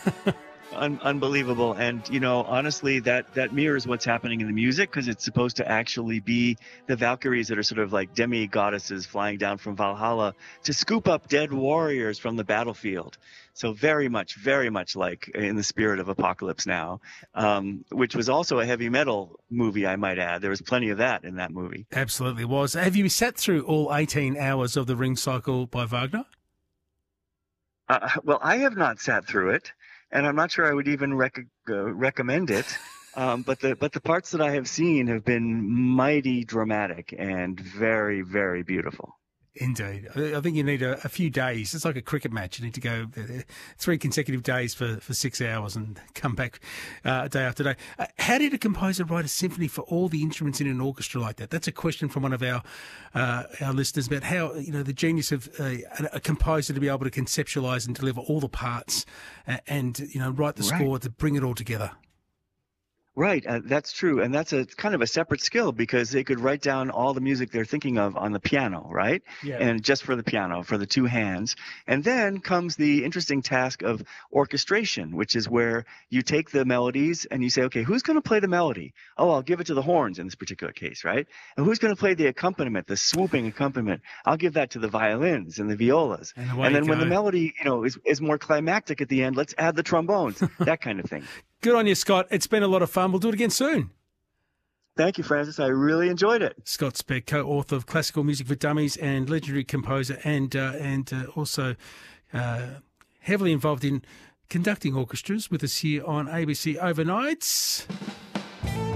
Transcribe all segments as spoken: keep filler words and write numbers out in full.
Un- unbelievable. And, you know, honestly, that, that mirrors what's happening in the music, because it's supposed to actually be the Valkyries that are sort of like demi-goddesses flying down from Valhalla to scoop up dead warriors from the battlefield. So very much, very much like in the spirit of Apocalypse Now, um, which was also a heavy metal movie, I might add. There was plenty of that in that movie. Absolutely was. Have you sat through all eighteen hours of the Ring Cycle by Wagner? Uh, well, I have not sat through it, and I'm not sure I would even rec- uh, recommend it. Um, but the but the parts that I have seen have been mighty dramatic and very, very beautiful. Indeed. I think you need a, a few days. It's like a cricket match. You need to go uh, three consecutive days for, for six hours and come back uh, day after day. Uh, how did a composer write a symphony for all the instruments in an orchestra like that? That's a question from one of our uh, our listeners about how, you know, the genius of uh, a composer to be able to conceptualise and deliver all the parts and, and you know, write the Right. score to bring it all together. Right, uh, that's true. And that's a kind of a separate skill, because they could write down all the music they're thinking of on the piano, right? Yeah. And just for the piano, for the two hands. And then comes the interesting task of orchestration, which is where you take the melodies and you say, okay, who's going to play the melody? Oh, I'll give it to the horns in this particular case, right? And who's going to play the accompaniment, the swooping accompaniment? I'll give that to the violins and the violas. And away And then you when go. the melody, you know, is, is more climactic at the end, let's add the trombones, that kind of thing. Good on you, Scott. It's been a lot of fun. We'll do it again soon. Thank you, Francis. I really enjoyed it. Scott Speck, co-author of Classical Music for Dummies and legendary composer, and uh, and uh, also uh, heavily involved in conducting orchestras with us here on A B C Overnights.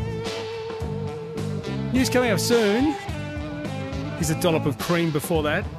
News coming up soon. Here's a dollop of cream before that.